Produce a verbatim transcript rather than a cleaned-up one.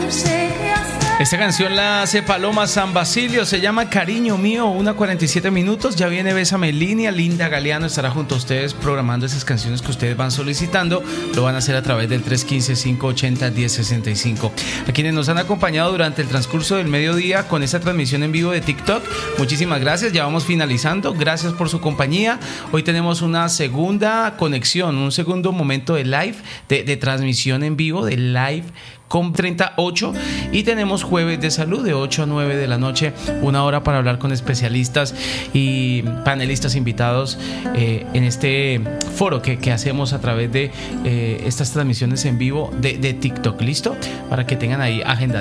Esta canción la hace Paloma San Basilio, se llama Cariño Mío, una cuarenta y siete minutos. Ya viene Bésame en línea, Linda Galeano estará junto a ustedes programando esas canciones que ustedes van solicitando. Lo van a hacer a través del tres uno cinco, cinco ocho cero, uno cero seis cinco. A quienes nos han acompañado durante el transcurso del mediodía con esta transmisión en vivo de TikTok, muchísimas gracias, ya vamos finalizando. Gracias por su compañía. Hoy tenemos una segunda conexión, un segundo momento de live, de, de transmisión en vivo, de live con treinta y ocho, y tenemos jueves de salud de ocho a nueve de la noche, una hora para hablar con especialistas y panelistas invitados eh, en este foro que, que hacemos a través de eh, estas transmisiones en vivo de, de TikTok. ¿Listo? Para que tengan ahí agenda.